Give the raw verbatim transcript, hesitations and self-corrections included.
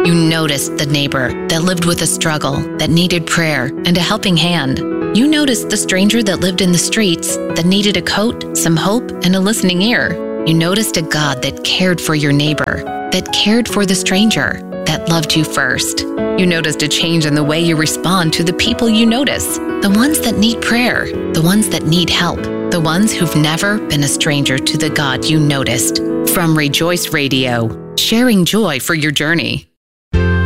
You noticed the neighbor that lived with a struggle, that needed prayer and a helping hand. You noticed the stranger that lived in the streets, that needed a coat, some hope, and a listening ear. You noticed a God that cared for your neighbor, that cared for the stranger, that loved you first. You noticed a change in the way you respond to the people you notice, the ones that need prayer, the ones that need help, the ones who've never been a stranger to the God you noticed. From Rejoice Radio, sharing joy for your journey.